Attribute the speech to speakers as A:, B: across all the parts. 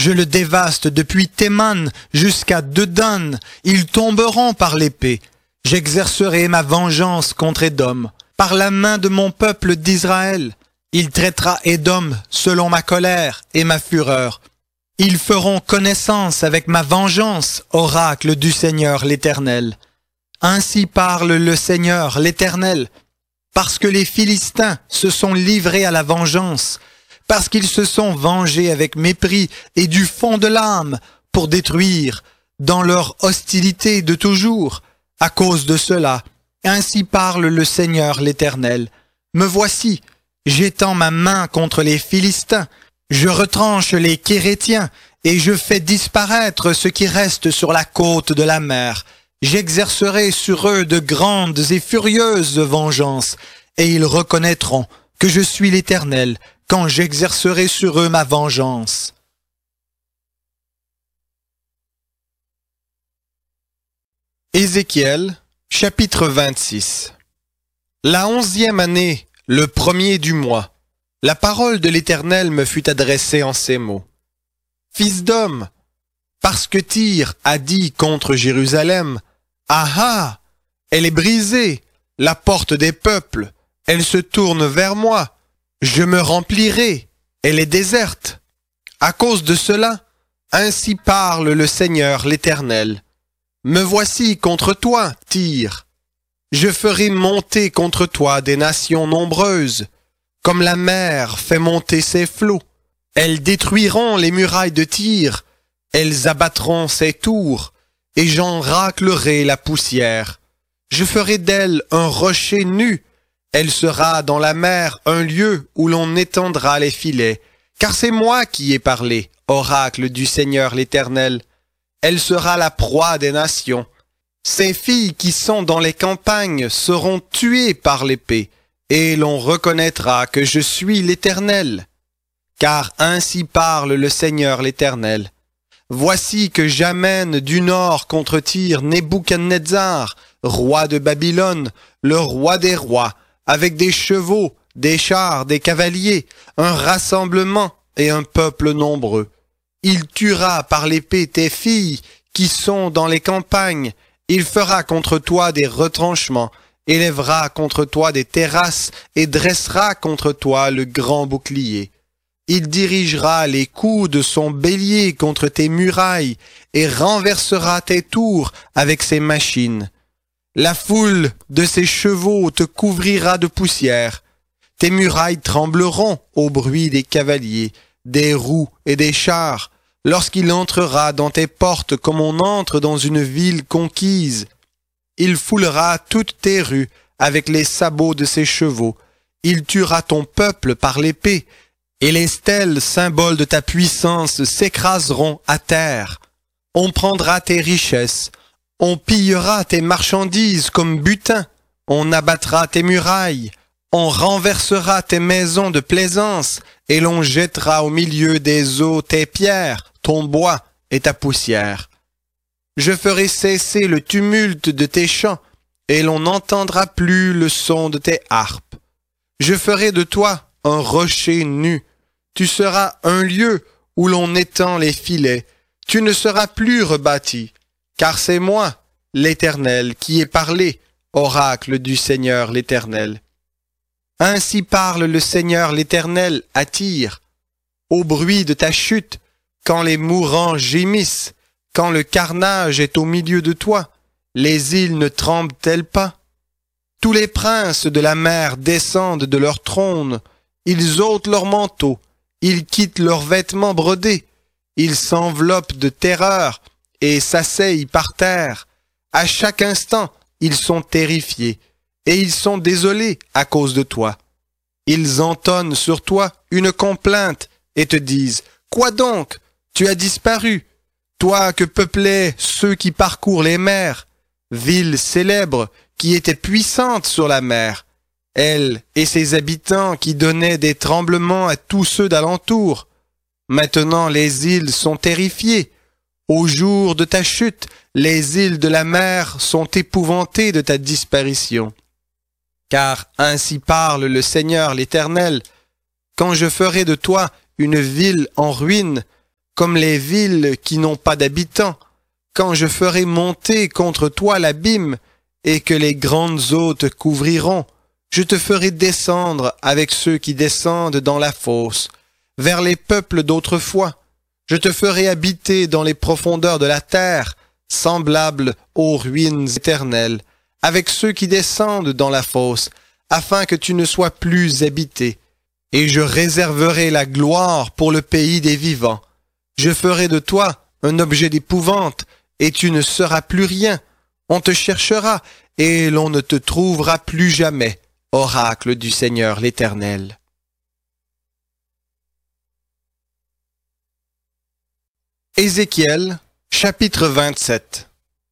A: Je le dévaste depuis Théman jusqu'à Dedan. Ils tomberont par l'épée. J'exercerai ma vengeance contre Édom, par la main de mon peuple d'Israël. Il traitera Édom selon ma colère et ma fureur. Ils feront connaissance avec ma vengeance, oracle du Seigneur l'Éternel. Ainsi parle le Seigneur l'Éternel, parce que les Philistins se sont livrés à la vengeance, parce qu'ils se sont vengés avec mépris et du fond de l'âme pour détruire, dans leur hostilité de toujours. À cause de cela, ainsi parle le Seigneur l'Éternel. Me voici, j'étends ma main contre les Philistins, je retranche les Kérétiens, et je fais disparaître ce qui reste sur la côte de la mer. J'exercerai sur eux de grandes et furieuses vengeances, et ils reconnaîtront que je suis l'Éternel quand j'exercerai sur eux ma vengeance. Ézéchiel, chapitre 26. La 11e année, le 1er du mois, la parole de l'Éternel me fut adressée en ces mots. Fils d'homme, parce que Tyr a dit contre Jérusalem, ah ah, elle est brisée, la porte des peuples, elle se tourne vers moi, je me remplirai, elle est déserte. À cause de cela, ainsi parle le Seigneur l'Éternel. Me voici contre toi, Tyr. Je ferai monter contre toi des nations nombreuses, comme la mer fait monter ses flots. Elles détruiront les murailles de Tyr, elles abattront ses tours, et j'en raclerai la poussière. Je ferai d'elle un rocher nu, elle sera dans la mer un lieu où l'on étendra les filets, car c'est moi qui ai parlé, oracle du Seigneur l'Éternel. Elle sera la proie des nations. Ces filles qui sont dans les campagnes seront tuées par l'épée, et l'on reconnaîtra que je suis l'Éternel. Car ainsi parle le Seigneur l'Éternel. Voici que j'amène du nord contre Tyr Nebuchadnezzar, roi de Babylone, le roi des rois, avec des chevaux, des chars, des cavaliers, un rassemblement et un peuple nombreux. Il tuera par l'épée tes filles qui sont dans les campagnes. Il fera contre toi des retranchements, élèvera contre toi des terrasses et dressera contre toi le grand bouclier. Il dirigera les coups de son bélier contre tes murailles et renversera tes tours avec ses machines. La foule de ses chevaux te couvrira de poussière. Tes murailles trembleront au bruit des cavaliers, des roues et des chars, lorsqu'il entrera dans tes portes comme on entre dans une ville conquise. Il foulera toutes tes rues avec les sabots de ses chevaux. Il tuera ton peuple par l'épée, et les stèles, symboles de ta puissance, s'écraseront à terre. On prendra tes richesses, on pillera tes marchandises comme butin, on abattra tes murailles, on renversera tes maisons de plaisance, et l'on jettera au milieu des eaux tes pierres, ton bois et ta poussière. Je ferai cesser le tumulte de tes chants, et l'on n'entendra plus le son de tes harpes. Je ferai de toi un rocher nu. Tu seras un lieu où l'on étend les filets. Tu ne seras plus rebâti, car c'est moi, l'Éternel, qui ai parlé, oracle du Seigneur l'Éternel. Ainsi parle le Seigneur l'Éternel à Tyr. Au bruit de ta chute, quand les mourants gémissent, quand le carnage est au milieu de toi, les îles ne tremblent-elles pas? Tous les princes de la mer descendent de leur trône, ils ôtent leurs manteaux, ils quittent leurs vêtements brodés, ils s'enveloppent de terreur et s'asseyent par terre. À chaque instant, ils sont terrifiés, et ils sont désolés à cause de toi. Ils entonnent sur toi une complainte et te disent « Quoi donc? Tu as disparu, toi que peuplaient ceux qui parcourent les mers, ville célèbre qui était puissante sur la mer, elle et ses habitants qui donnaient des tremblements à tous ceux d'alentour. Maintenant les îles sont terrifiées. Au jour de ta chute, les îles de la mer sont épouvantées de ta disparition. Car ainsi parle le Seigneur l'Éternel, quand je ferai de toi une ville en ruine, comme les villes qui n'ont pas d'habitants, quand je ferai monter contre toi l'abîme, et que les grandes eaux te couvriront, je te ferai descendre avec ceux qui descendent dans la fosse, vers les peuples d'autrefois. Je te ferai habiter dans les profondeurs de la terre, semblable aux ruines éternelles, avec ceux qui descendent dans la fosse, afin que tu ne sois plus habité. Et je réserverai la gloire pour le pays des vivants. Je ferai de toi un objet d'épouvante, et tu ne seras plus rien. On te cherchera, et l'on ne te trouvera plus jamais. Oracle du Seigneur l'Éternel. Ézéchiel, chapitre 27.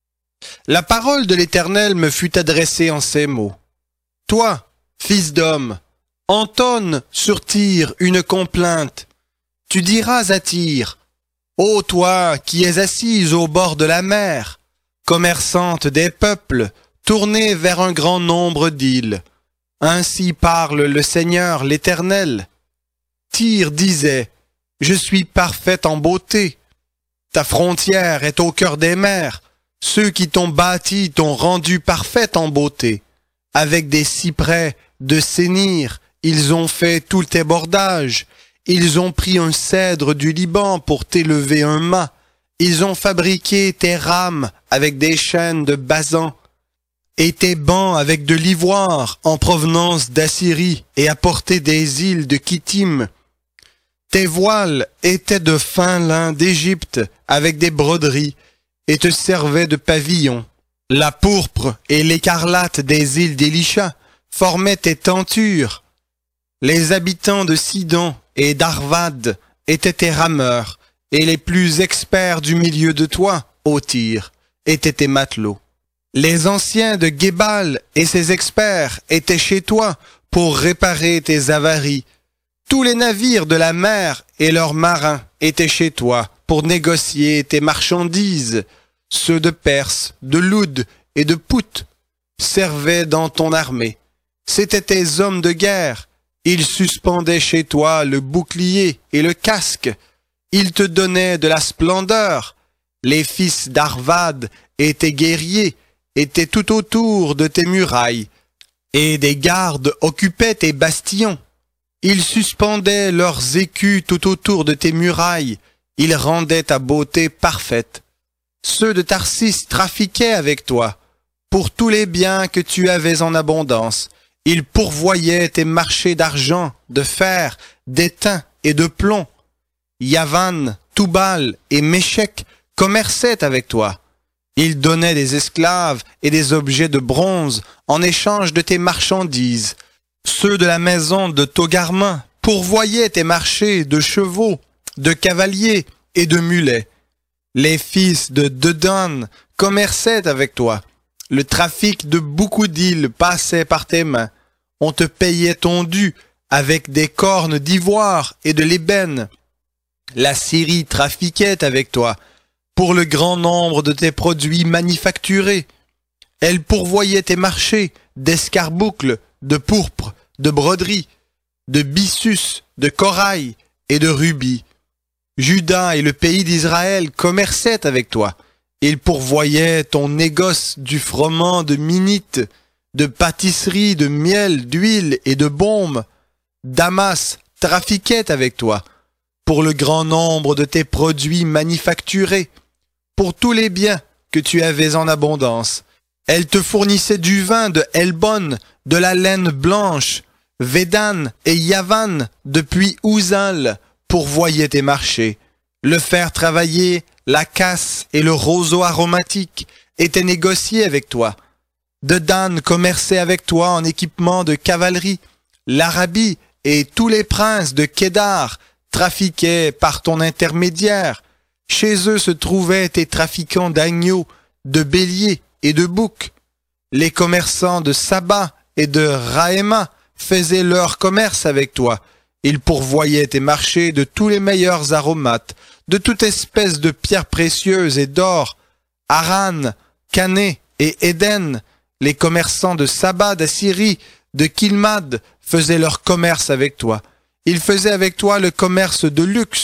A: La parole de l'Éternel me fut adressée en ces mots. Toi, fils d'homme, entonne sur Tyr une complainte. Tu diras à Tyr, ô toi qui es assise au bord de la mer, commerçante des peuples, tournée vers un grand nombre d'îles. Ainsi parle le Seigneur l'Éternel. Tyr disait, je suis parfaite en beauté. Ta frontière est au cœur des mers. Ceux qui t'ont bâti t'ont rendu parfaite en beauté. Avec des cyprès de Sénir, ils ont fait tous tes bordages. Ils ont pris un cèdre du Liban pour t'élever un mât. Ils ont fabriqué tes rames avec des chaînes de Basan et tes bancs avec de l'ivoire en provenance d'Assyrie et apporté des îles de Kittim. Tes voiles étaient de fin lin d'Égypte avec des broderies et te servaient de pavillon. La pourpre et l'écarlate des îles d'Élisha formaient tes tentures. Les habitants de Sidon et d'Arvad étaient tes rameurs, et les plus experts du milieu de toi, ô Tyr, étaient tes matelots. Les anciens de Gébal et ses experts étaient chez toi pour réparer tes avaries. Tous les navires de la mer et leurs marins étaient chez toi pour négocier tes marchandises. Ceux de Perse, de Loud et de Pout servaient dans ton armée. C'étaient tes hommes de guerre. Ils suspendaient chez toi le bouclier et le casque. Ils te donnaient de la splendeur. Les fils d'Arvad et tes guerriers étaient tout autour de tes murailles, et des gardes occupaient tes bastions. Ils suspendaient leurs écus tout autour de tes murailles. Ils rendaient ta beauté parfaite. Ceux de Tarsis trafiquaient avec toi pour tous les biens que tu avais en abondance. Ils pourvoyaient tes marchés d'argent, de fer, d'étain et de plomb. Yavan, Toubal et Méchec commerçaient avec toi. Ils donnaient des esclaves et des objets de bronze en échange de tes marchandises. Ceux de la maison de Togarma pourvoyaient tes marchés de chevaux, de cavaliers et de mulets. Les fils de Dedan commerçaient avec toi. Le trafic de beaucoup d'îles passait par tes mains. On te payait ton dû avec des cornes d'ivoire et de l'ébène. La Syrie trafiquait avec toi pour le grand nombre de tes produits manufacturés. Elle pourvoyait tes marchés d'escarboucles, de pourpre, de broderie, de byssus, de corail et de rubis. Juda et le pays d'Israël commerçaient avec toi. Ils pourvoyaient ton négoce du froment de Minite, de pâtisserie, de miel, d'huile et de baume. Damas trafiquait avec toi pour le grand nombre de tes produits manufacturés, pour tous les biens que tu avais en abondance. Elle te fournissait du vin de Helbon, de la laine blanche. Védan et Yavan depuis Ouzal pourvoyaient tes marchés. Le fer travaillé, la casse et le roseau aromatique étaient négociés avec toi. Dedan commerçait avec toi en équipement de cavalerie. L'Arabie et tous les princes de Kédar trafiquaient par ton intermédiaire. Chez eux se trouvaient tes trafiquants d'agneaux, de béliers et de boucs. Les commerçants de Saba et de Raéma faisaient leur commerce avec toi. Ils pourvoyaient tes marchés de tous les meilleurs aromates, de toute espèce de pierres précieuses et d'or. Aran, Cané et Éden, les commerçants de Saba, d'Assyrie, de Kilmad, faisaient leur commerce avec toi. Ils faisaient avec toi le commerce de luxe,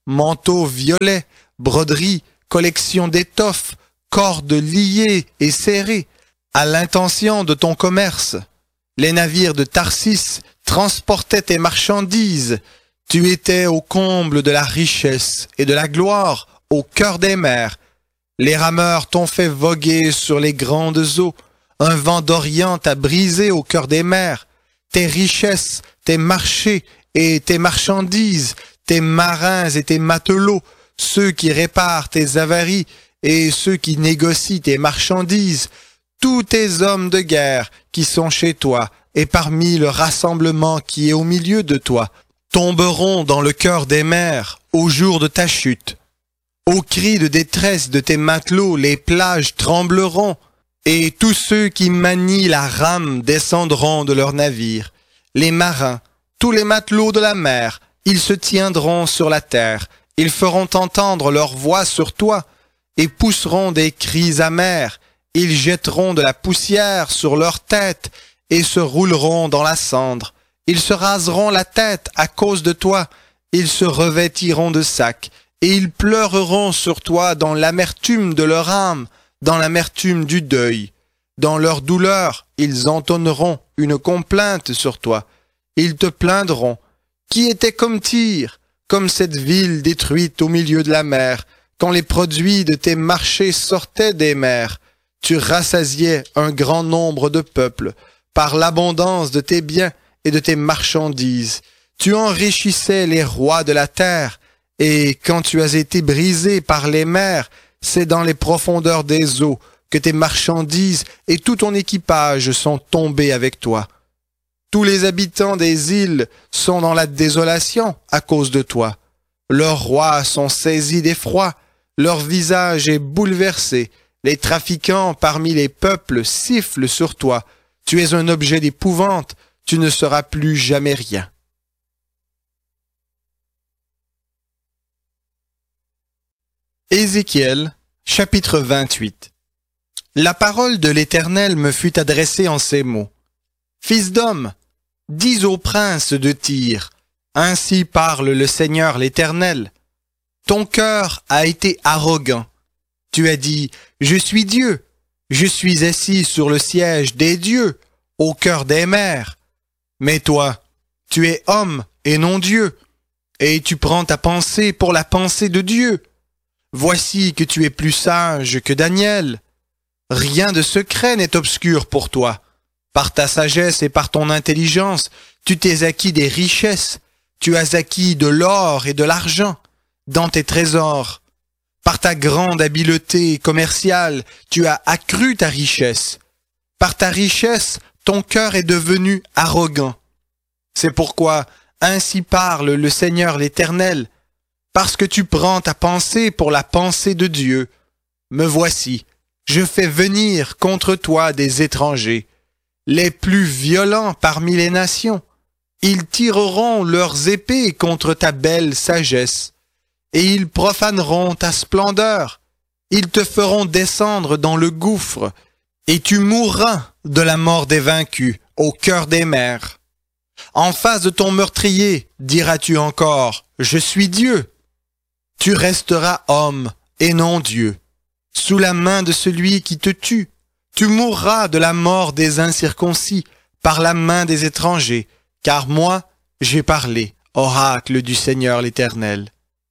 A: manteaux violets, broderies, collections d'étoffes, cordes liées et serrées, à l'intention de ton commerce. Les navires de Tarsis transportaient tes marchandises. Tu étais au comble de la richesse et de la gloire, au cœur des mers. Les rameurs t'ont fait voguer sur les grandes eaux. Un vent d'Orient t'a brisé au cœur des mers. Tes richesses, tes marchés et tes marchandises, tes marins et tes matelots, ceux qui réparent tes avaries et ceux qui négocient tes marchandises, tous tes hommes de guerre qui sont chez toi et parmi le rassemblement qui est au milieu de toi, tomberont dans le cœur des mers au jour de ta chute. Au cri de détresse de tes matelots, les plages trembleront, et tous ceux qui manient la rame descendront de leurs navires. Les marins, tous les matelots de la mer, ils se tiendront sur la terre, ils feront entendre leur voix sur toi, et pousseront des cris amers, ils jetteront de la poussière sur leur tête, et se rouleront dans la cendre. Ils se raseront la tête à cause de toi, ils se revêtiront de sacs, et ils pleureront sur toi dans l'amertume de leur âme, dans l'amertume du deuil. Dans leur douleur, ils entonneront une complainte sur toi. Ils te plaindront. Qui était comme Tyr, comme cette ville détruite au milieu de la mer, quand les produits de tes marchés sortaient des mers? Tu rassasiais un grand nombre de peuples par l'abondance de tes biens et de tes marchandises. Tu enrichissais les rois de la terre, et quand tu as été brisé par les mers, c'est dans les profondeurs des eaux que tes marchandises et tout ton équipage sont tombés avec toi. Tous les habitants des îles sont dans la désolation à cause de toi. Leurs rois sont saisis d'effroi, leur visage est bouleversé. Les trafiquants parmi les peuples sifflent sur toi. Tu es un objet d'épouvante, tu ne seras plus jamais rien. Ézéchiel, chapitre 28. La parole de l'Éternel me fut adressée en ces mots. Fils d'homme, dis au prince de Tyr, ainsi parle le Seigneur l'Éternel. Ton cœur a été arrogant. Tu as dit, je suis Dieu, je suis assis sur le siège des dieux, au cœur des mers. Mais toi, tu es homme et non Dieu, et tu prends ta pensée pour la pensée de Dieu. Voici que tu es plus sage que Daniel. Rien de secret n'est obscur pour toi. Par ta sagesse et par ton intelligence, tu t'es acquis des richesses. Tu as acquis de l'or et de l'argent dans tes trésors. Par ta grande habileté commerciale, tu as accru ta richesse. Par ta richesse, ton cœur est devenu arrogant. C'est pourquoi, ainsi parle le Seigneur l'Éternel, parce que tu prends ta pensée pour la pensée de Dieu. Me voici, je fais venir contre toi des étrangers, les plus violents parmi les nations. Ils tireront leurs épées contre ta belle sagesse, et ils profaneront ta splendeur. Ils te feront descendre dans le gouffre, et tu mourras de la mort des vaincus au cœur des mers. En face de ton meurtrier, diras-tu encore, je suis Dieu. Tu resteras homme et non Dieu. Sous la main de celui qui te tue, tu mourras de la mort des incirconcis, par la main des étrangers, car moi, j'ai parlé, oracle du Seigneur l'Éternel.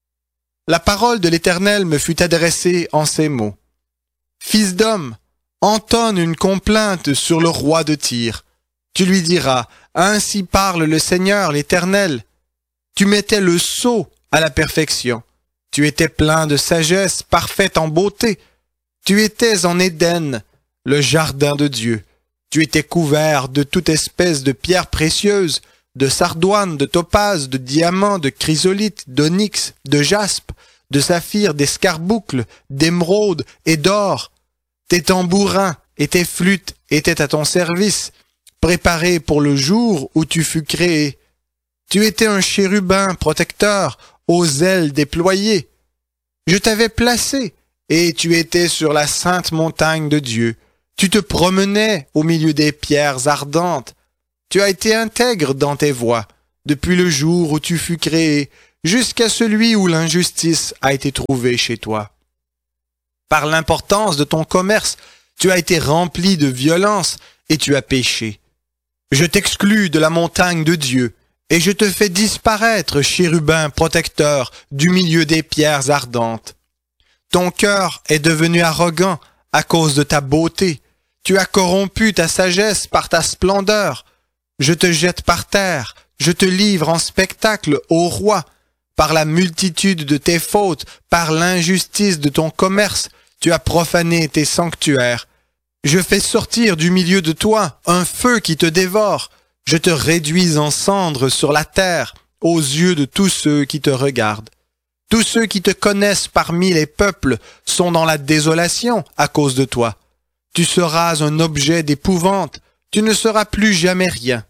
A: La parole de l'Éternel me fut adressée en ces mots. Fils d'homme, entonne une complainte sur le roi de Tyr. Tu lui diras, ainsi parle le Seigneur l'Éternel. Tu mettais le sceau à la perfection. Tu étais plein de sagesse, parfaite en beauté. Tu étais en Éden, le jardin de Dieu. Tu étais couvert de toute espèce de pierres précieuses, de sardoine, de topaze, de diamants, de chrysolite, d'onyx, de jaspe, de saphir, d'escarboucle, d'émeraude et d'or. Tes tambourins et tes flûtes étaient à ton service, préparés pour le jour où tu fus créé. Tu étais un chérubin protecteur, aux ailes déployées. Je t'avais placé, et tu étais sur la sainte montagne de Dieu. Tu te promenais au milieu des pierres ardentes. Tu as été intègre dans tes voies. Depuis le jour où tu fus créé, jusqu'à celui où l'injustice a été trouvée chez toi. Par l'importance de ton commerce, tu as été rempli de violence et tu as péché. Je t'exclus de la montagne de Dieu, et je te fais disparaître, chérubin protecteur, du milieu des pierres ardentes. Ton cœur est devenu arrogant à cause de ta beauté. Tu as corrompu ta sagesse par ta splendeur. Je te jette par terre, je te livre en spectacle au roi. Par la multitude de tes fautes, par l'injustice de ton commerce, tu as profané tes sanctuaires. Je fais sortir du milieu de toi un feu qui te dévore. Je te réduis en cendres sur la terre, aux yeux de tous ceux qui te regardent. Tous ceux qui te connaissent parmi les peuples sont dans la désolation à cause de toi. Tu seras un objet d'épouvante, tu ne seras plus jamais rien.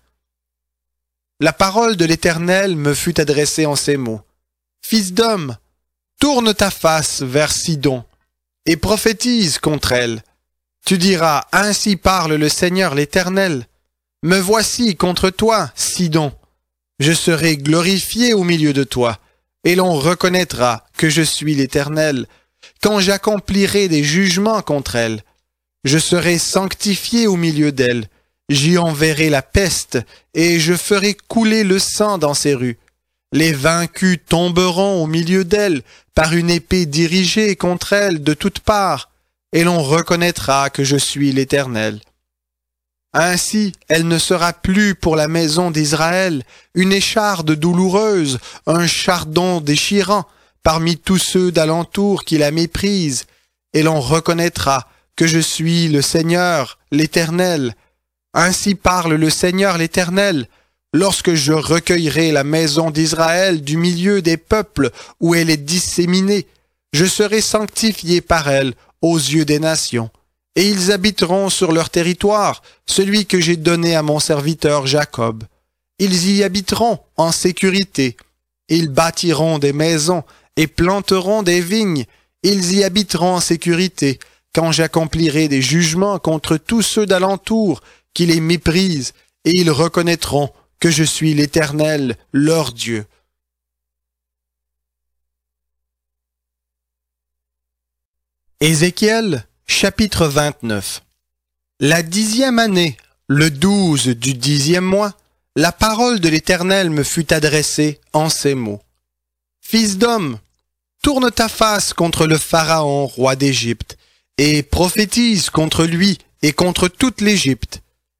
A: La parole de l'Éternel me fut adressée en ces mots. Fils d'homme, tourne ta face vers Sidon et prophétise contre elle. Tu diras, ainsi parle le Seigneur l'Éternel. Me voici contre toi, Sidon. Je serai glorifié au milieu de toi, et l'on reconnaîtra que je suis l'Éternel, quand j'accomplirai des jugements contre elle. Je serai sanctifié au milieu d'elle, j'y enverrai la peste, et je ferai couler le sang dans ses rues. Les vaincus tomberont au milieu d'elle, par une épée dirigée contre elle de toutes parts, et l'on reconnaîtra que je suis l'Éternel. Ainsi, elle ne sera plus pour la maison d'Israël une écharde douloureuse, un chardon déchirant parmi tous ceux d'alentour qui la méprisent, et l'on reconnaîtra que je suis le Seigneur, l'Éternel. Ainsi parle le Seigneur l'Éternel, lorsque je recueillerai la maison d'Israël du milieu des peuples où elle est disséminée, je serai sanctifié par elle aux yeux des nations. Et ils habiteront sur leur territoire, celui que j'ai donné à mon serviteur Jacob. Ils y habiteront en sécurité. Ils bâtiront des maisons et planteront des vignes. Ils y habiteront en sécurité, quand j'accomplirai des jugements contre tous ceux d'alentour qui les méprisent, et ils reconnaîtront que je suis l'Éternel, leur Dieu. Ézéchiel Chapitre 29. La 10e année, le 12 du 10e mois, la parole de l'Éternel me fut adressée en ces mots. Fils d'homme, tourne ta face contre le Pharaon, roi d'Égypte, et prophétise contre lui et contre toute l'Égypte.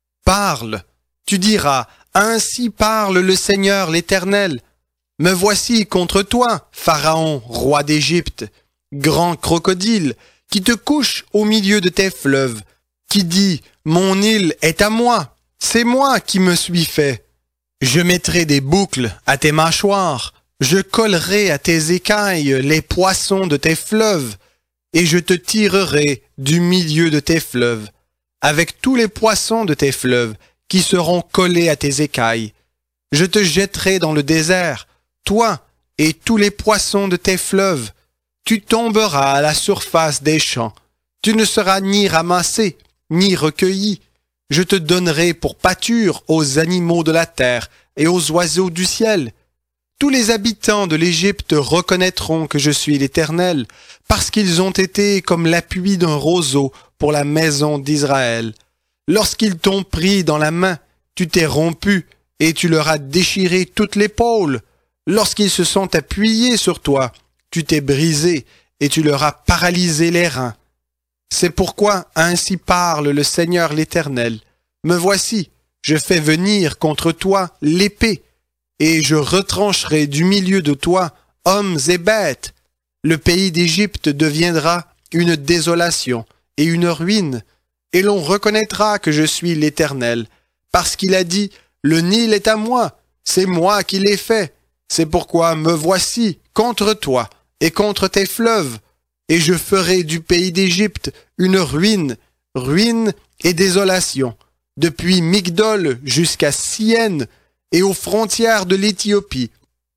A: Parle, tu diras, ainsi parle le Seigneur l'Éternel. Me voici contre toi, Pharaon, roi d'Égypte, grand crocodile, qui te couche au milieu de tes fleuves, qui dit, mon île est à moi, c'est moi qui me suis fait. Je mettrai des boucles à tes mâchoires, je collerai à tes écailles les poissons de tes fleuves, et je te tirerai du milieu de tes fleuves, avec tous les poissons de tes fleuves qui seront collés à tes écailles. Je te jetterai dans le désert, toi et tous les poissons de tes fleuves. Tu tomberas à la surface des champs. Tu ne seras ni ramassé, ni recueilli. Je te donnerai pour pâture aux animaux de la terre et aux oiseaux du ciel. Tous les habitants de l'Égypte reconnaîtront que je suis l'Éternel, parce qu'ils ont été comme l'appui d'un roseau pour la maison d'Israël. Lorsqu'ils t'ont pris dans la main, tu t'es rompu et tu leur as déchiré toute l'épaule. Lorsqu'ils se sont appuyés sur toi, tu t'es brisé et tu leur as paralysé les reins. C'est pourquoi ainsi parle le Seigneur l'Éternel. Me voici, je fais venir contre toi l'épée, et je retrancherai du milieu de toi hommes et bêtes. Le pays d'Égypte deviendra une désolation et une ruine, et l'on reconnaîtra que je suis l'Éternel, parce qu'il a dit, le Nil est à moi, c'est moi qui l'ai fait. C'est pourquoi me voici contre toi et contre tes fleuves, et je ferai du pays d'Égypte une ruine, ruine et désolation, depuis Migdol jusqu'à Syène et aux frontières de l'Éthiopie.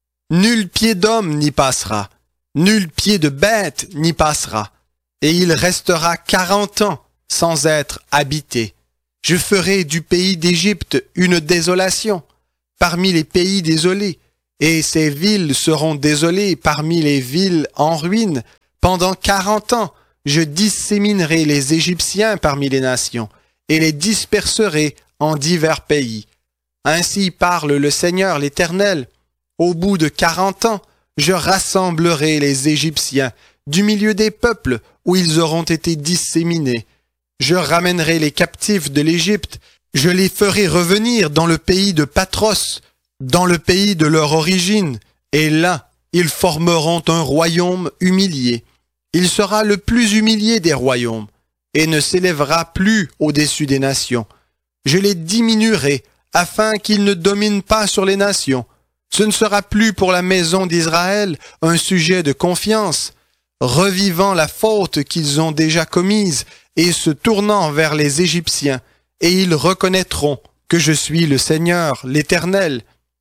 A: Nul pied d'homme n'y passera, nul pied de bête n'y passera, et il restera 40 ans sans être habité. Je ferai du pays d'Égypte une désolation, parmi les pays désolés, et ces villes seront désolées parmi les villes en ruine. Pendant 40 ans, je disséminerai les Égyptiens parmi les nations, et les disperserai en divers pays. Ainsi parle le Seigneur l'Éternel. Au bout de 40 ans, je rassemblerai les Égyptiens du milieu des peuples où ils auront été disséminés. Je ramènerai les captifs de l'Égypte, je les ferai revenir dans le pays de Patros, dans le pays de leur origine, et là, ils formeront un royaume humilié. Il sera le plus humilié des royaumes, et ne s'élèvera plus au-dessus des nations. Je les diminuerai, afin qu'ils ne dominent pas sur les nations. Ce ne sera plus pour la maison d'Israël un sujet de confiance, revivant la faute qu'ils ont déjà commise et se tournant vers les Égyptiens, et ils reconnaîtront que je suis le Seigneur, l'Éternel.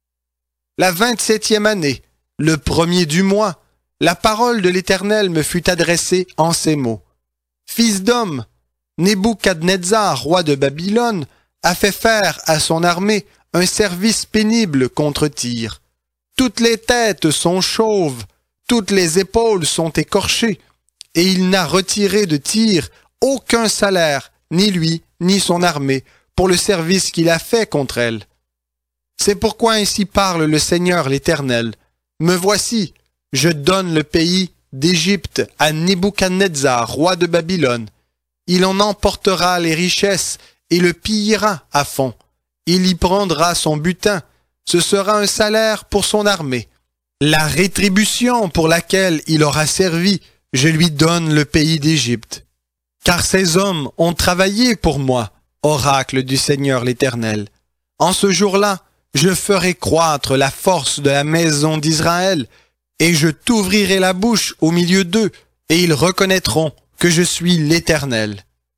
A: La 27e année, le 1er du mois, la parole de l'Éternel me fut adressée en ces mots. Fils d'homme, Nebuchadnezzar, roi de Babylone, a fait faire à son armée un service pénible contre Tyr. Toutes les têtes sont chauves, toutes les épaules sont écorchées, et il n'a retiré de Tyr aucun salaire, ni lui, ni son armée, pour le service qu'il a fait contre elle. C'est pourquoi ainsi parle le Seigneur l'Éternel. Me voici, je donne le pays d'Égypte à Nebuchadnezzar, roi de Babylone. Il en emportera les richesses et le pillera à fond. Il y prendra son butin. Ce sera un salaire pour son armée. La rétribution pour laquelle il aura servi, je lui donne le pays d'Égypte. Car ces hommes ont travaillé pour moi, oracle du Seigneur l'Éternel. En ce jour-là, je ferai croître la force de la maison d'Israël, et je t'ouvrirai la bouche au milieu d'eux, et ils reconnaîtront que je suis l'Éternel.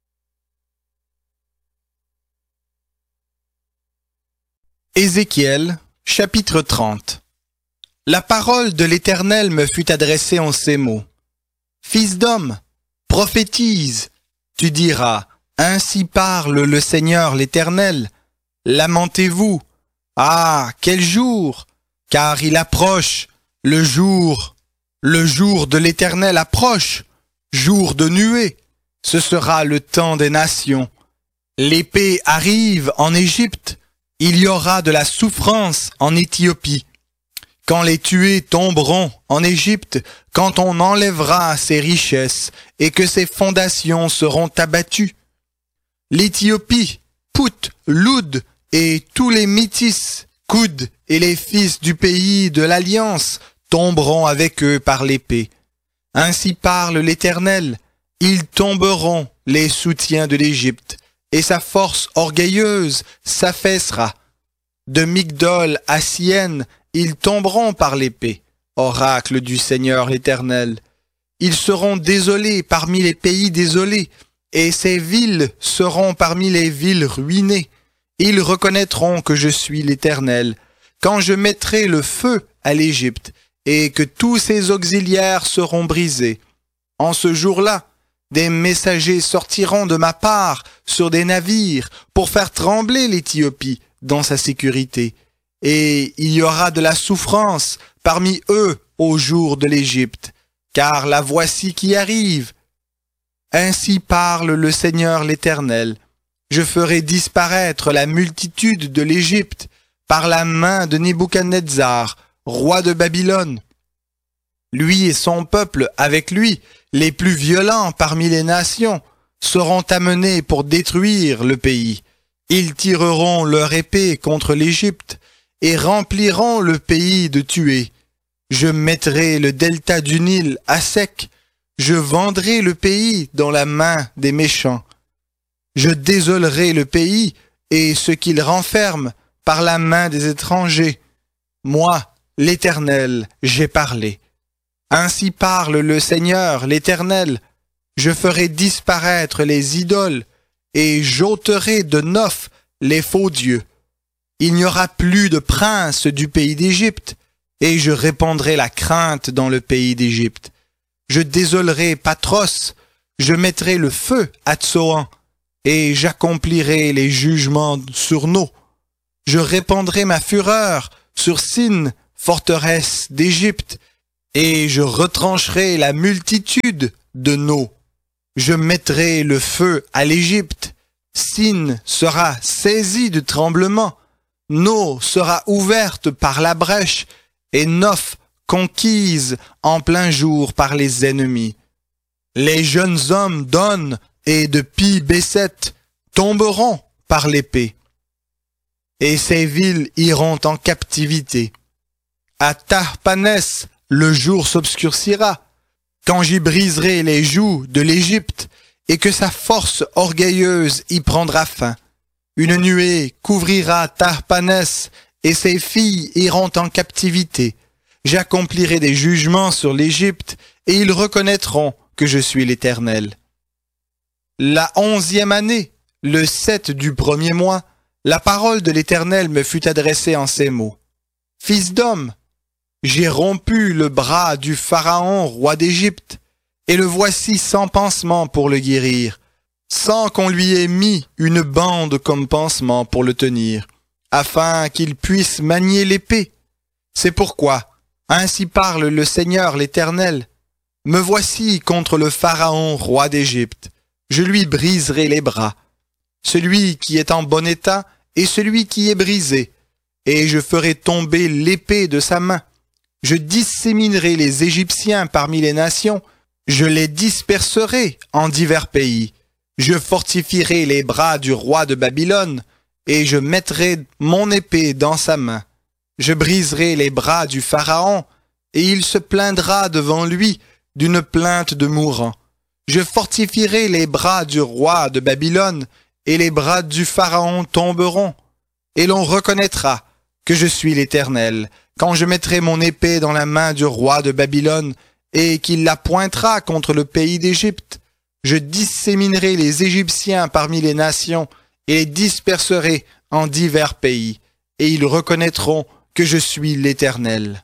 A: Ézéchiel, chapitre 30. La parole de l'Éternel me fut adressée en ces mots. Fils d'homme, prophétise, tu diras, ainsi parle le Seigneur l'Éternel. Lamentez-vous. Ah, quel jour! Car il approche, le jour de l'Éternel approche, jour de nuée. Ce sera le temps des nations. L'épée arrive en Égypte. Il y aura de la souffrance en Éthiopie. Quand les tués tomberont en Égypte, quand on enlèvera ses richesses et que ses fondations seront abattues. L'Éthiopie, Pout, Loud et tous les métis, Koud et les fils du pays de l'Alliance tomberont avec eux par l'épée. Ainsi parle l'Éternel, ils tomberont les soutiens de l'Égypte, et sa force orgueilleuse s'affaissera. De Migdol à Syène, ils tomberont par l'épée, oracle du Seigneur l'Éternel. Ils seront désolés parmi les pays désolés, et ces villes seront parmi les villes ruinées. Ils reconnaîtront que je suis l'Éternel, quand je mettrai le feu à l'Égypte, et que tous ses auxiliaires seront brisés. En ce jour-là, des messagers sortiront de ma part sur des navires pour faire trembler l'Éthiopie dans sa sécurité. Et il y aura de la souffrance parmi eux au jour de l'Égypte, car la voici qui arrive. Ainsi parle le Seigneur l'Éternel. Je ferai disparaître la multitude de l'Égypte par la main de Nebuchadnezzar, roi de Babylone. Lui et son peuple avec lui, les plus violents parmi les nations, seront amenés pour détruire le pays. Ils tireront leur épée contre l'Égypte et rempliront le pays de tués. Je mettrai le delta du Nil à sec. Je vendrai le pays dans la main des méchants. Je désolerai le pays et ce qu'il renferme par la main des étrangers. Moi, l'Éternel, j'ai parlé. Ainsi parle le Seigneur, l'Éternel. Je ferai disparaître les idoles et j'ôterai de Noph les faux dieux. Il n'y aura plus de prince du pays d'Égypte, et je répandrai la crainte dans le pays d'Égypte. Je désolerai Patros, je mettrai le feu à Tsoan, et j'accomplirai les jugements sur No. Je répandrai ma fureur sur Sin, forteresse d'Égypte, et je retrancherai la multitude de nos. Je mettrai le feu à l'Égypte. Sin sera saisi de tremblement. No sera ouverte par la brèche, et Noph conquise en plein jour par les ennemis. Les jeunes hommes d'On et de Pi-Besset tomberont par l'épée, et ces villes iront en captivité. À Tahpanès, le jour s'obscurcira, quand j'y briserai les joues de l'Égypte, et que sa force orgueilleuse y prendra fin. Une nuée couvrira Tahpanès, et ses filles iront en captivité. J'accomplirai des jugements sur l'Égypte, et ils reconnaîtront que je suis l'Éternel. La 11e année, le 7 du premier mois, la parole de l'Éternel me fut adressée en ces mots. Fils d'homme, j'ai rompu le bras du Pharaon, roi d'Égypte, et le voici sans pansement pour le guérir, sans qu'on lui ait mis une bande comme pansement pour le tenir, afin qu'il puisse manier l'épée. C'est pourquoi, ainsi parle le Seigneur l'Éternel, me voici contre le Pharaon, roi d'Égypte. Je lui briserai les bras, celui qui est en bon état et celui qui est brisé, et je ferai tomber l'épée de sa main. Je disséminerai les Égyptiens parmi les nations, je les disperserai en divers pays. Je fortifierai les bras du roi de Babylone, et je mettrai mon épée dans sa main. Je briserai les bras du Pharaon, et il se plaindra devant lui d'une plainte de mourant. Je fortifierai les bras du roi de Babylone, et les bras du Pharaon tomberont, et l'on reconnaîtra que je suis l'Éternel, quand je mettrai mon épée dans la main du roi de Babylone, et qu'il la pointera contre le pays d'Égypte. Je disséminerai les Égyptiens parmi les nations, et les disperserai en divers pays, et ils reconnaîtront que je suis l'Éternel.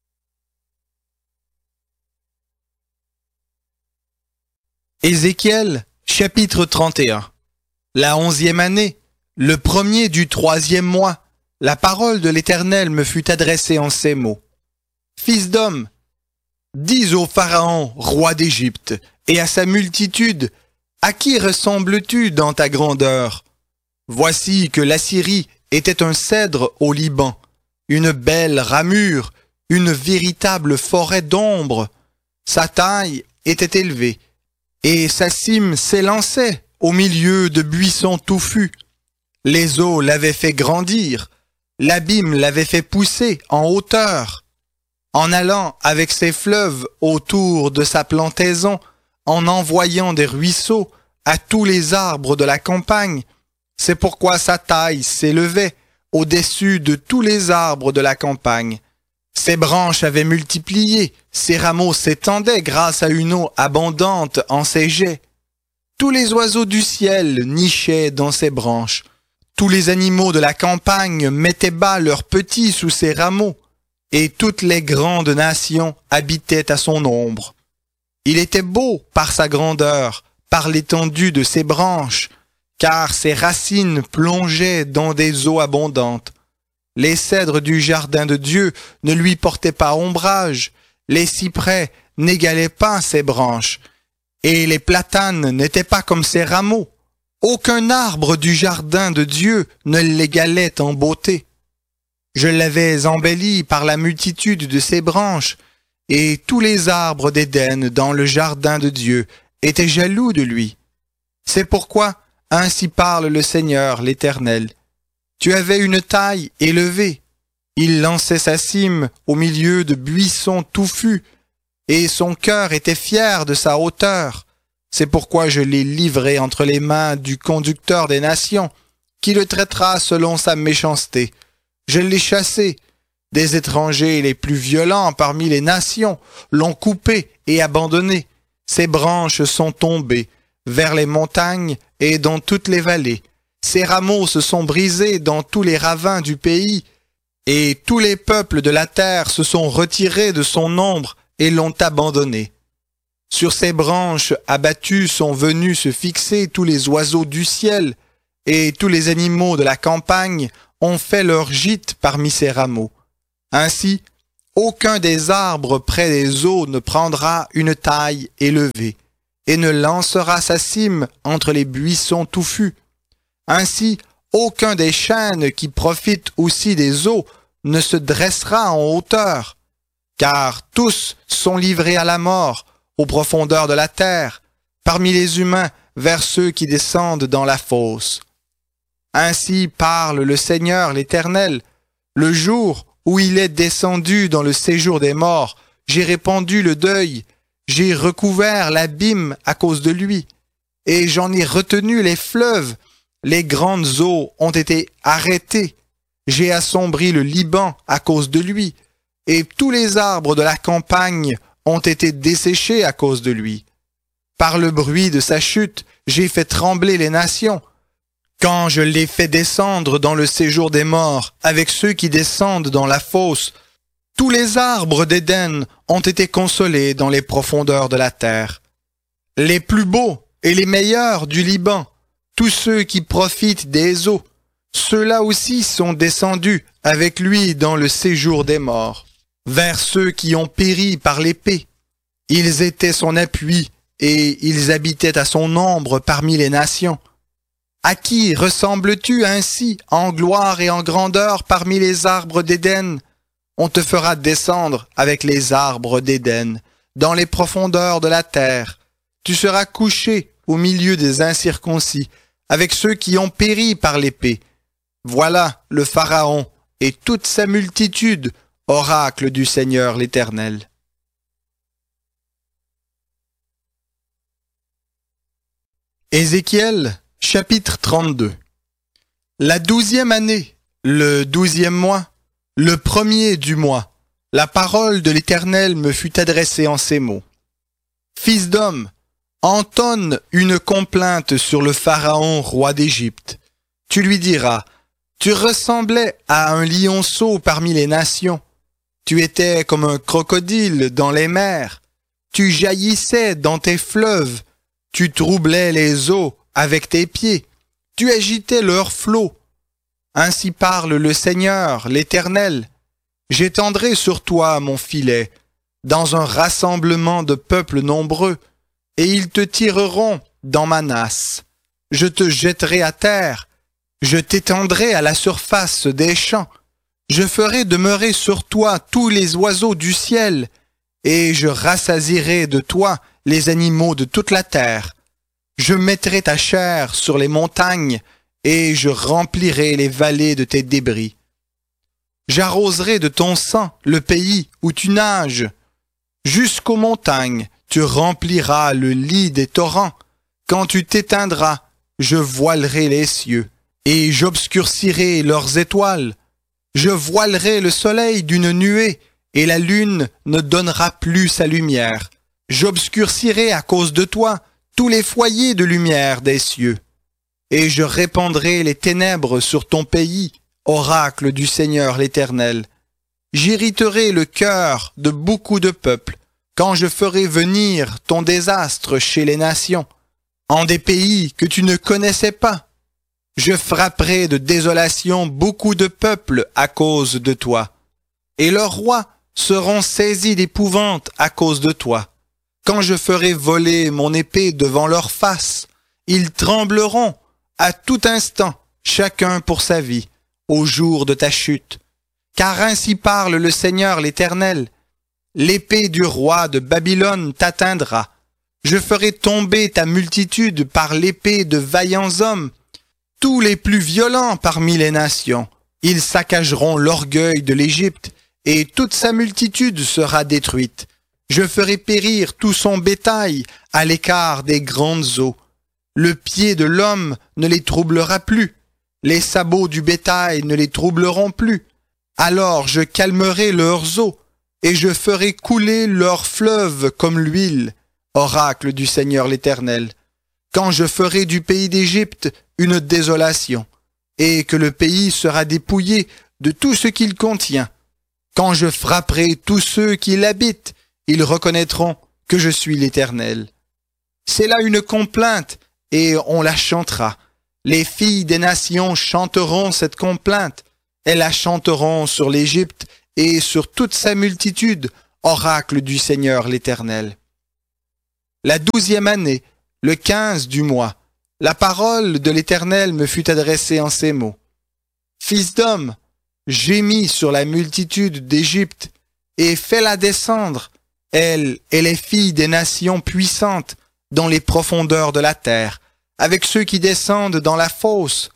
A: Ézéchiel, chapitre 31. La 11e année, le premier du 3e mois, la parole de l'Éternel me fut adressée en ces mots. Fils d'homme, dis au Pharaon, roi d'Égypte, et à sa multitude, à qui ressembles-tu dans ta grandeur? Voici que l'Assyrie était un cèdre au Liban, une belle ramure, une véritable forêt d'ombre. Sa taille était élevée, et sa cime s'élançait au milieu de buissons touffus. Les eaux l'avaient fait grandir, l'abîme l'avait fait pousser en hauteur. En allant avec ses fleuves autour de sa plantaison, en envoyant des ruisseaux à tous les arbres de la campagne, c'est pourquoi sa taille s'élevait au-dessus de tous les arbres de la campagne. Ses branches avaient multiplié, ses rameaux s'étendaient grâce à une eau abondante en ses jets. Tous les oiseaux du ciel nichaient dans ses branches. Tous les animaux de la campagne mettaient bas leurs petits sous ses rameaux, et toutes les grandes nations habitaient à son ombre. Il était beau par sa grandeur, par l'étendue de ses branches, car ses racines plongeaient dans des eaux abondantes. Les cèdres du jardin de Dieu ne lui portaient pas ombrage, les cyprès n'égalaient pas ses branches, et les platanes n'étaient pas comme ses rameaux. Aucun arbre du jardin de Dieu ne l'égalait en beauté. Je l'avais embelli par la multitude de ses branches, et tous les arbres d'Éden dans le jardin de Dieu étaient jaloux de lui. C'est pourquoi, ainsi parle le Seigneur l'Éternel. Tu avais une taille élevée. Il lançait sa cime au milieu de buissons touffus, et son cœur était fier de sa hauteur. C'est pourquoi je l'ai livré entre les mains du conducteur des nations, qui le traitera selon sa méchanceté. Je l'ai chassé. Des étrangers les plus violents parmi les nations l'ont coupé et abandonné. Ses branches sont tombées vers les montagnes et dans toutes les vallées. Ses rameaux se sont brisés dans tous les ravins du pays, et tous les peuples de la terre se sont retirés de son ombre et l'ont abandonné. Sur ses branches abattues sont venus se fixer tous les oiseaux du ciel, et tous les animaux de la campagne ont fait leur gîte parmi ses rameaux. Ainsi, aucun des arbres près des eaux ne prendra une taille élevée, et ne lancera sa cime entre les buissons touffus. Ainsi, aucun des chênes qui profitent aussi des eaux ne se dressera en hauteur, car tous sont livrés à la mort, aux profondeurs de la terre, parmi les humains vers ceux qui descendent dans la fosse. Ainsi parle le Seigneur l'Éternel, le jour où il est descendu dans le séjour des morts, j'ai répandu le deuil, j'ai recouvert l'abîme à cause de lui, et j'en ai retenu les fleuves, les grandes eaux ont été arrêtées, j'ai assombri le Liban à cause de lui, et tous les arbres de la campagne ont été desséchés à cause de lui. Par le bruit de sa chute, j'ai fait trembler les nations. Quand je l'ai fait descendre dans le séjour des morts, avec ceux qui descendent dans la fosse, tous les arbres d'Éden ont été consolés dans les profondeurs de la terre. Les plus beaux et les meilleurs du Liban, tous ceux qui profitent des eaux, ceux-là aussi sont descendus avec lui dans le séjour des morts, vers ceux qui ont péri par l'épée. Ils étaient son appui et ils habitaient à son ombre parmi les nations. À qui ressembles-tu ainsi en gloire et en grandeur parmi les arbres d'Éden? On te fera descendre avec les arbres d'Éden, dans les profondeurs de la terre. Tu seras couché au milieu des incirconcis, avec ceux qui ont péri par l'épée. Voilà le Pharaon et toute sa multitude, oracle du Seigneur l'Éternel. Ézéchiel, chapitre 32. La 12e année, le 12e mois, le premier du mois, la parole de l'Éternel me fut adressée en ces mots. Fils d'homme, entonne une complainte sur le Pharaon, roi d'Égypte. Tu lui diras, tu ressemblais à un lionceau parmi les nations. Tu étais comme un crocodile dans les mers. Tu jaillissais dans tes fleuves. Tu troublais les eaux avec tes pieds. Tu agitais leurs flots. Ainsi parle le Seigneur, l'Éternel. J'étendrai sur toi mon filet, dans un rassemblement de peuples nombreux, et ils te tireront dans ma nasse. Je te jetterai à terre, je t'étendrai à la surface des champs. Je ferai demeurer sur toi tous les oiseaux du ciel, et je rassasierai de toi les animaux de toute la terre. Je mettrai ta chair sur les montagnes, et je remplirai les vallées de tes débris. J'arroserai de ton sang le pays où tu nages. Jusqu'aux montagnes, tu rempliras le lit des torrents. Quand tu t'éteindras, je voilerai les cieux, et j'obscurcirai leurs étoiles. Je voilerai le soleil d'une nuée, et la lune ne donnera plus sa lumière. J'obscurcirai à cause de toi tous les foyers de lumière des cieux. Et je répandrai les ténèbres sur ton pays, oracle du Seigneur l'Éternel. J'irriterai le cœur de beaucoup de peuples, quand je ferai venir ton désastre chez les nations, en des pays que tu ne connaissais pas. Je frapperai de désolation beaucoup de peuples à cause de toi, et leurs rois seront saisis d'épouvante à cause de toi. Quand je ferai voler mon épée devant leur face, ils trembleront à tout instant, chacun pour sa vie, au jour de ta chute. Car ainsi parle le Seigneur l'Éternel. L'épée du roi de Babylone t'atteindra. Je ferai tomber ta multitude par l'épée de vaillants hommes, tous les plus violents parmi les nations. Ils saccageront l'orgueil de l'Égypte, et toute sa multitude sera détruite. Je ferai périr tout son bétail à l'écart des grandes eaux. Le pied de l'homme ne les troublera plus. Les sabots du bétail ne les troubleront plus. Alors je calmerai leurs eaux, et je ferai couler leurs fleuves comme l'huile, oracle du Seigneur l'Éternel. Quand je ferai du pays d'Égypte une désolation, et que le pays sera dépouillé de tout ce qu'il contient. Quand je frapperai tous ceux qui l'habitent, ils reconnaîtront que je suis l'Éternel. C'est là une complainte, et on la chantera. Les filles des nations chanteront cette complainte. Elles la chanteront sur l'Égypte et sur toute sa multitude, oracle du Seigneur l'Éternel. La 12e année, le 15 du mois, la parole de l'Éternel me fut adressée en ces mots. Fils d'homme, gémis sur la multitude d'Égypte, et fais-la descendre, elle et les filles des nations puissantes, dans les profondeurs de la terre, avec ceux qui descendent dans la fosse.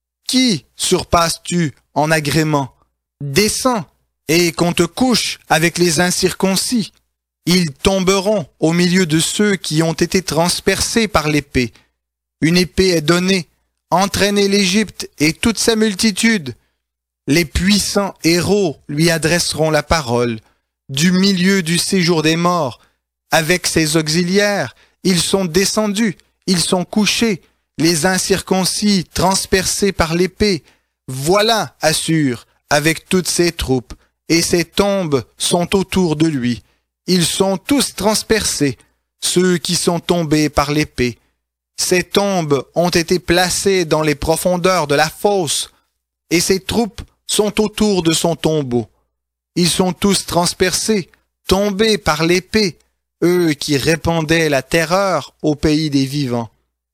A: Qui surpasses-tu en agrément? Descends, et qu'on te couche avec les incirconcis. Ils tomberont au milieu de ceux qui ont été transpercés par l'épée. Une épée est donnée, entraînez l'Égypte et toute sa multitude. Les puissants héros lui adresseront la parole. Du milieu du séjour des morts, avec ses auxiliaires, ils sont descendus, ils sont couchés, les incirconcis transpercés par l'épée. Voilà Assur, avec toutes ses troupes, et ses tombes sont autour de lui. Ils sont tous transpercés, ceux qui sont tombés par l'épée. Ces tombes ont été placées dans les profondeurs de la fosse, et ses troupes sont autour de son tombeau. Ils sont tous transpercés, tombés par l'épée, eux qui répandaient la terreur au pays des vivants.